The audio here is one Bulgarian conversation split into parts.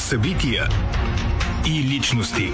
Събития и личности.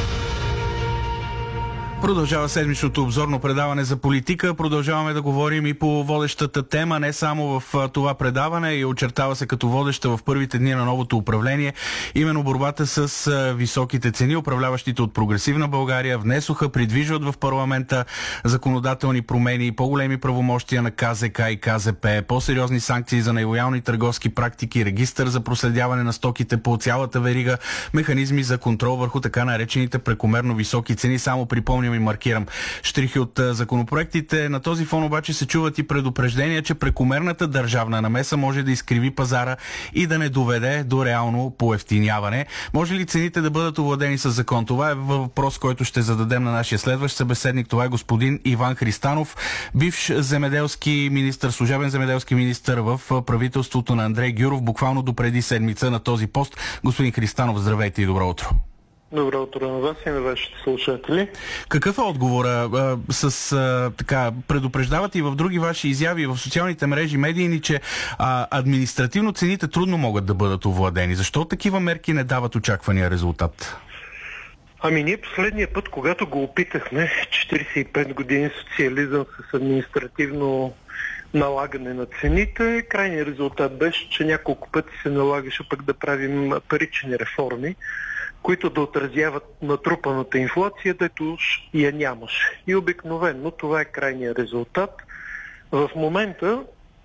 Продължава седмичното обзорно предаване за политика. Продължаваме да говорим и по водещата тема, не само в това предаване, и очертава се като водеща в първите дни на новото управление. Именно борбата с високите цени. Управляващите от Прогресивна България внесоха, придвижват в парламента законодателни промени, по-големи правомощия на КЗК и КЗП, по-сериозни санкции за нелоялни търговски практики, регистър за проследяване на стоките по цялата верига, механизми за контрол върху така наречените прекомерно високи цени. Само припомням и маркирам щрихи от законопроектите. На този фон обаче се чуват и предупреждения, че прекомерната държавна намеса може да изкриви пазара и да не доведе до реално поевтиняване. Може ли цените да бъдат овладени с закон? Това е въпрос, който ще зададем на нашия следващ събеседник. Това е господин Иван Христанов, бивш земеделски министър, служебен земеделски министър в правителството на Андрей Гюров, буквално допреди седмица на този пост. Господин Христанов, здравейте и добро утро. Добро утро на вас и на вашите слушатели. Какъв е отговора? Предупреждавате и в други ваши изяви в социалните мрежи, медийни, че административно цените трудно могат да бъдат овладени. Защо такива мерки не дават очаквания резултат? Ние последния път, когато го опитахме, 45 години социализъм с административно налагане на цените, крайният резултат беше, че няколко пъти се налагаше пък да правим парични реформи, които да отразяват натрупаната инфлация, дето я нямаше. И обикновено това е крайният резултат. В момента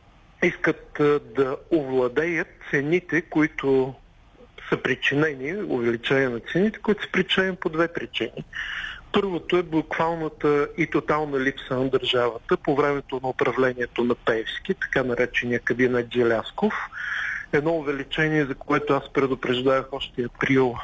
искат да овладеят цените, които са причинени, увеличение на цените, които са причинени по две причини. Първото е буквалната и тотална липса на държавата по времето на управлението на Пеевски, така наречения кабинет Желязков. Едно увеличение, за което аз предупреждавах още април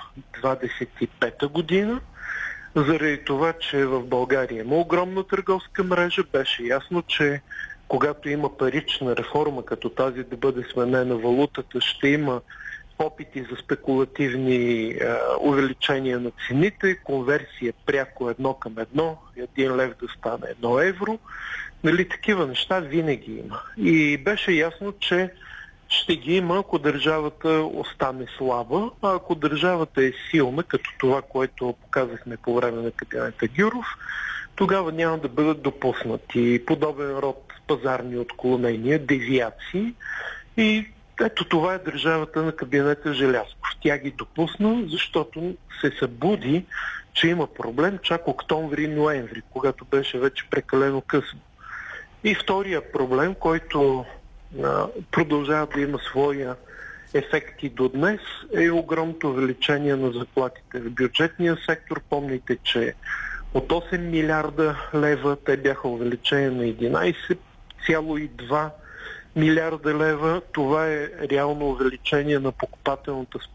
25-та година. Заради това, че в България има огромна търговска мрежа, беше ясно, че когато има парична реформа, като тази да бъде сменена валутата, ще има опити за спекулативни увеличения на цените, конверсия пряко 1:1, 1 лев да стане 1 евро. Такива неща винаги има. И беше ясно, че ще ги има, ако държавата остане слаба, а ако държавата е силна, като това, което показахме по време на кабинета Гюров, тогава няма да бъдат допуснати подобен род пазарни отклонения, девиации. И ето това е държавата на кабинета Желязков. Тя ги допусна, защото се събуди, че има проблем чак октомври-ноември, когато беше вече прекалено късно. И втория проблем, който продължава да има своя ефект и до днес, е огромното увеличение на заплатите в бюджетния сектор. Помните, че от 8 милиарда лева те бяха увеличени на 11,2 милиарда лева. Това е реално увеличение на покупателната